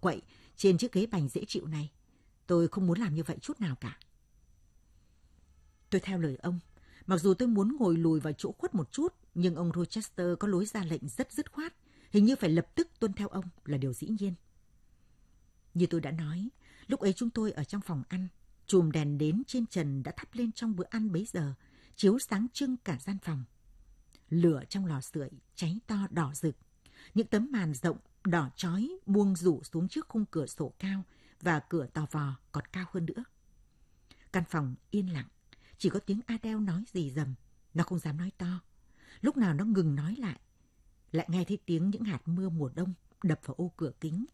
quậy trên chiếc ghế bành dễ chịu này. Tôi không muốn làm như vậy chút nào cả. Tôi theo lời ông. Mặc dù tôi muốn ngồi lùi vào chỗ khuất một chút, nhưng ông Rochester có lối ra lệnh rất dứt khoát. Hình như phải lập tức tuân theo ông là điều dĩ nhiên. Như tôi đã nói, lúc ấy chúng tôi ở trong phòng ăn. Chùm đèn đến trên trần đã thắp lên trong bữa ăn bấy giờ, chiếu sáng trưng cả gian phòng. Lửa trong lò sưởi cháy to đỏ rực. Những tấm màn rộng, đỏ chói buông rủ xuống trước khung cửa sổ cao và cửa tò vò còn cao hơn nữa. Căn phòng yên lặng, chỉ có tiếng Adele nói rì rầm. Nó không dám nói to. Lúc nào nó ngừng nói lại nghe thấy tiếng những hạt mưa mùa đông đập vào ô cửa kính.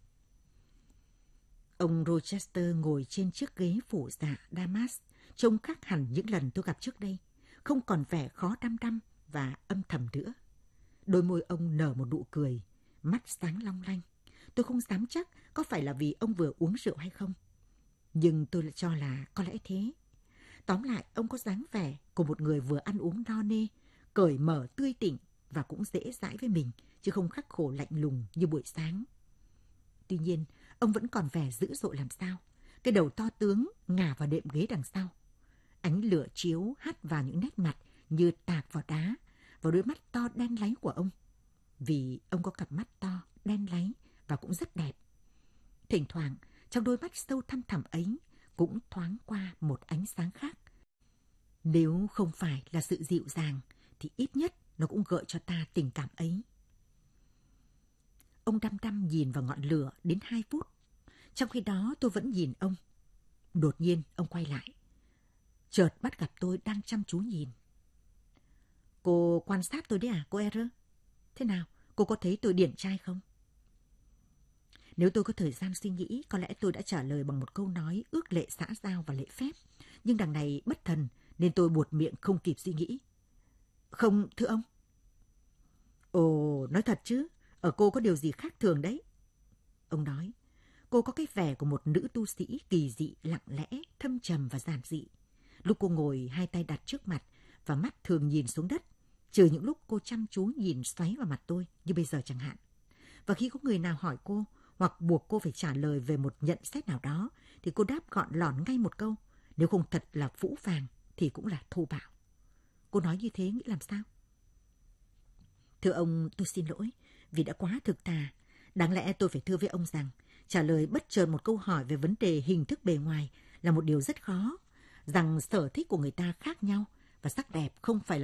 Ông Rochester ngồi trên chiếc ghế phủ dạ damask, trông khác hẳn những lần tôi gặp trước đây, không còn vẻ khó đăm đăm và âm thầm nữa. Đôi môi ông nở một nụ cười, mắt sáng long lanh. Tôi không dám chắc có phải là vì ông vừa uống rượu hay không. Nhưng tôi lại cho là có lẽ thế. Tóm lại, ông có dáng vẻ của một người vừa ăn uống no nê, cởi mở tươi tỉnh và cũng dễ dãi với mình, chứ không khắc khổ lạnh lùng như buổi sáng. Tuy nhiên, ông vẫn còn vẻ dữ dội làm sao. Cái đầu to tướng ngả vào đệm ghế đằng sau. Ánh lửa chiếu hắt vào những nét mặt như tạc vào đá, vào đôi mắt to đen láy của ông. Vì ông có cặp mắt to, đen láy và cũng rất đẹp. Thỉnh thoảng, trong đôi mắt sâu thăm thẳm ấy cũng thoáng qua một ánh sáng khác. Nếu không phải là sự dịu dàng, thì ít nhất nó cũng gợi cho ta tình cảm ấy. Ông đăm đăm nhìn vào ngọn lửa đến 2 phút. Trong khi đó tôi vẫn nhìn ông. Đột nhiên ông quay lại. Chợt bắt gặp tôi đang chăm chú nhìn. Cô quan sát tôi đấy à, cô Error? Thế nào, cô có thấy tôi điển trai không? Nếu tôi có thời gian suy nghĩ, có lẽ tôi đã trả lời bằng một câu nói ước lệ xã giao và lễ phép. Nhưng đằng này bất thần, nên tôi buột miệng không kịp suy nghĩ. Không, thưa ông. Ồ, nói thật chứ, ở cô có điều gì khác thường đấy. Ông nói, cô có cái vẻ của một nữ tu sĩ kỳ dị, lặng lẽ, thâm trầm và giản dị. Lúc cô ngồi hai tay đặt trước mặt và mắt thường nhìn xuống đất, trừ những lúc cô chăm chú nhìn xoáy vào mặt tôi, như bây giờ chẳng hạn. Và khi có người nào hỏi cô, hoặc buộc cô phải trả lời về một nhận xét nào đó, thì cô đáp gọn lỏn ngay một câu, nếu không thật là phũ phàng thì cũng là thô bạo. Cô nói như thế nghĩ làm sao? Thưa ông, tôi xin lỗi vì đã quá thực thà. Đáng lẽ tôi phải thưa với ông rằng trả lời bất chợt một câu hỏi về vấn đề hình thức bề ngoài là một điều rất khó, rằng sở thích của người ta khác nhau và sắc đẹp không phải là